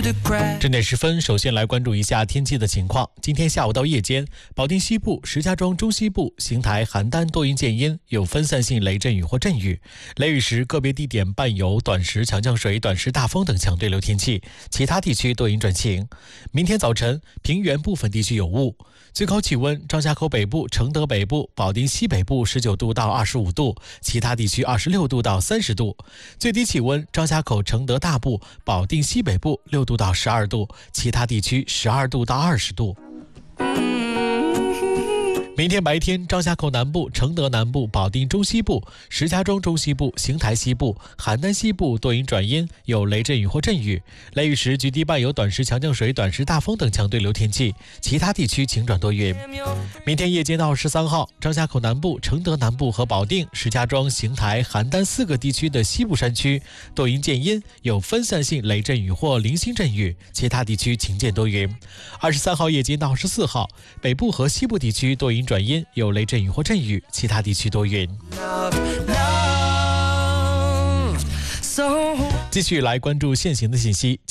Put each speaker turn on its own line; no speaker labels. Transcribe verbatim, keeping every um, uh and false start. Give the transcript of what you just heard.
正点十分，首先来关注一下天气的情况。今天下午到夜间，保定西部、石家庄中西部、邢台、邯郸多云见阴，有分散性雷阵雨或阵雨。雷雨时，个别地点伴有短时强降水、短时大风等强对流天气，其他地区多云转晴。明天早晨，平原部分地区有雾。最高气温：张家口北部、承德北部、保定西北部十九度到二十五度，其他地区二十六度到三十度。最低气温：张家口、承德大部、保定西北部六度到十二度，其他地区十二度到二十度。明天白天，张家口南部、承德南部、保定中西部、石家庄中西部、邢台西部、邯郸西部多云转阴，有雷阵雨或阵雨。雷雨时，局地伴有短时强降水、短时大风等强对流天气，其他地区晴转多云。明天夜间到十三号，张家口南部、承德南部和保定、石家庄、邢台、邯郸四个地区的西部山区多云见阴，有分散性雷阵雨或零星阵雨，其他地区晴见多云。二十三号夜间到十四号，北部和西部地区多云转阴，有雷阵雨或阵雨，其他地区多云。继续来关注现行的信息。